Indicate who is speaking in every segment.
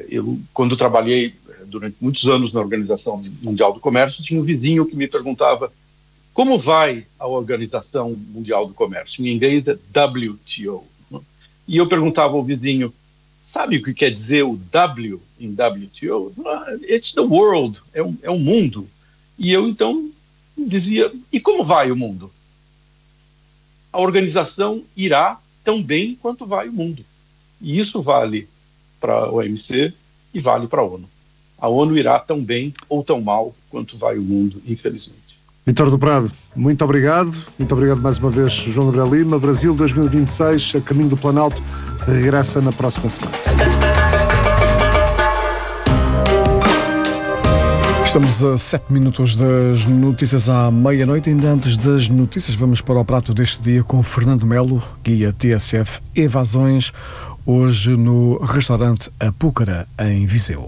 Speaker 1: Quando trabalhei durante muitos anos na Organização Mundial do Comércio, tinha um vizinho que me perguntava como vai a Organização Mundial do Comércio. Em inglês é WTO. E eu perguntava ao vizinho, sabe o que quer dizer o W em WTO? It's the world, é o mundo. E eu, então, dizia, e como vai o mundo? A organização irá tão bem quanto vai o mundo. E isso vale para a OMC e vale para a ONU. A ONU irá tão bem ou tão mal quanto vai o mundo, infelizmente.
Speaker 2: Vítor do Prado, muito obrigado. Muito obrigado mais uma vez, João Gabriel Lima. Brasil 2026, a caminho do Planalto, regressa na próxima semana.
Speaker 3: Estamos a 7 minutos das notícias à meia-noite. Ainda antes das notícias, vamos para o prato deste dia com Fernando Melo, guia TSF Evasões, hoje no restaurante Apúcara, em Viseu.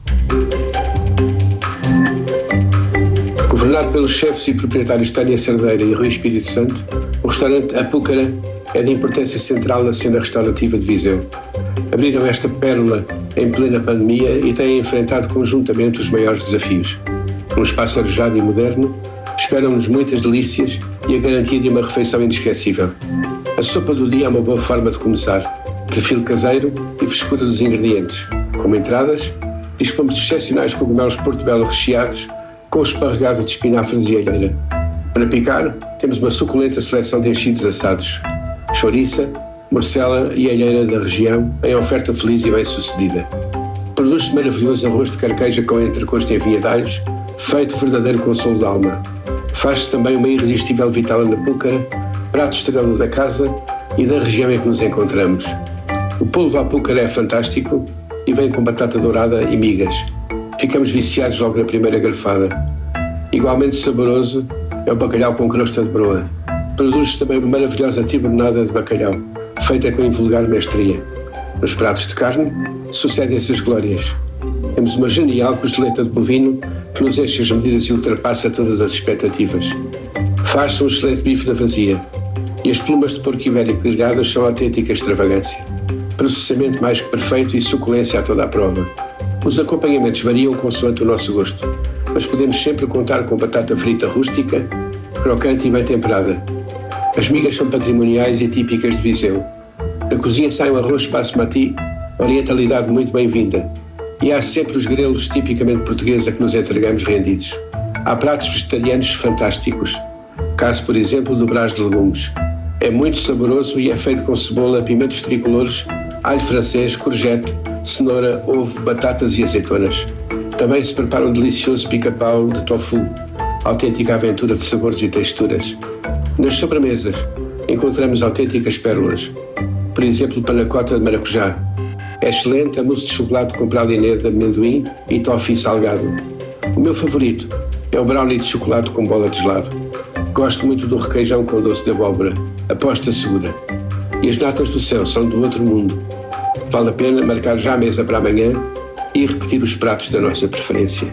Speaker 4: Governado pelos chefes e proprietários Tânia Cerdeira e Rui Espírito Santo, o restaurante Apúcara é de importância central na cena restaurativa de Viseu. Abriram esta pérola em plena pandemia e têm enfrentado conjuntamente os maiores desafios. Num espaço arejado e moderno, esperam-nos muitas delícias e a garantia de uma refeição inesquecível. A sopa do dia é uma boa forma de começar. Perfil caseiro e frescura dos ingredientes. Como entradas, dispomos de excepcionais cogumelos portobello recheados com esparregado de espinafres e alheira. Para picar, temos uma suculenta seleção de enchidos assados. Chouriça, morcela e alheira da região em oferta feliz e bem-sucedida. Produz-se maravilhoso arroz de carqueja com entrecosto em vinhadalhos, feito verdadeiro consolo da alma. Faz-se também uma irresistível vitela na Apúcara, prato estrela da casa e da região em que nos encontramos. O polvo à Apúcara é fantástico e vem com batata dourada e migas. Ficamos viciados logo na primeira garfada. Igualmente saboroso é o bacalhau com crosta de broa. Produz-se também uma maravilhosa tibernada de bacalhau, feita com invulgar mestria. Nos pratos de carne, sucedem-se as glórias. Temos uma genial costeleta de bovino que nos enche as medidas e ultrapassa todas as expectativas. Faz-se um excelente bife da vazia. E as plumas de porco ibérico grelhadas são autêntica extravagância. Processamento mais que perfeito e suculência a toda a prova. Os acompanhamentos variam consoante o nosso gosto, mas podemos sempre contar com batata frita rústica, crocante e bem temperada. As migas são patrimoniais e típicas de Viseu. Da cozinha sai um arroz basmati, orientalidade muito bem-vinda. E há sempre os grelos tipicamente portugueses a que nos entregamos rendidos. Há pratos vegetarianos fantásticos. Caso, por exemplo, do brás de legumes. É muito saboroso e é feito com cebola, pimentos tricolores, alho francês, courgette, cenoura, ovo, batatas e azeitonas. Também se prepara um delicioso pica-pau de tofu, autêntica aventura de sabores e texturas. Nas sobremesas, encontramos autênticas pérolas. Por exemplo, panacota de maracujá. É excelente a mousse de chocolate com pralinê de amendoim e toffee salgado. O meu favorito é o brownie de chocolate com bola de gelado. Gosto muito do requeijão com doce de abóbora, aposta segura. E as natas do céu são do outro mundo. Vale a pena marcar já a mesa para amanhã e repetir os pratos da nossa preferência.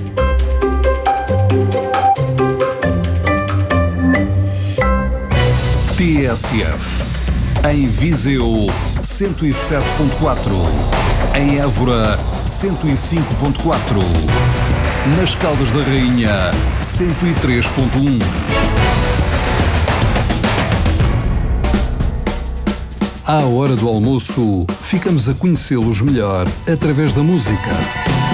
Speaker 5: TSF. Em Viseu, 107.4. Em Évora, 105.4. Nas Caldas da Rainha, 103.1. À hora do almoço, ficamos a conhecê-los melhor através da música.